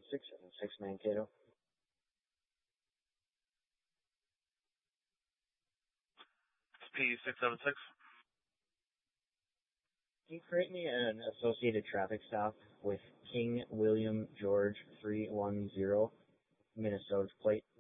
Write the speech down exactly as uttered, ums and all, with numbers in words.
six seven six Mankato. P six seven six. Can you create me an associated traffic stop with King William George three one zero, Minnesota plate?